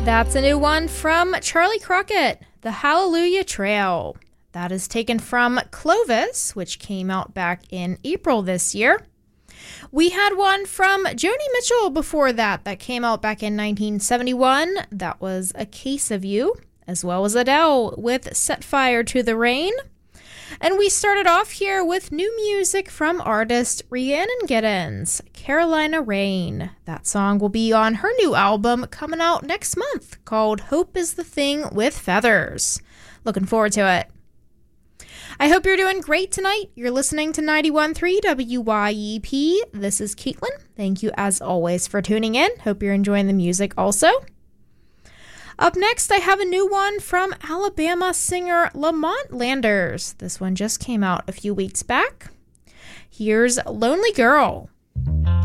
That's a new one from Charlie Crockett, The Hallelujah Trail. That is taken from Clovis, which came out back in April this year. We had one from Joni Mitchell before that came out back in 1971. That was A Case of You, as well as Adele with Set Fire to the Rain. And we started off here with new music from artist Rhiannon Giddens, Carolina Rain. That song will be on her new album coming out next month called Hope is the Thing with Feathers. Looking forward to it. I hope you're doing great tonight. You're listening to 91.3 WYEP. This is Caitlin. Thank you as always for tuning in. Hope you're enjoying the music also. Up next, I have a new one from Alabama singer Lamont Landers. This one just came out a few weeks back. Here's Lonely Girl.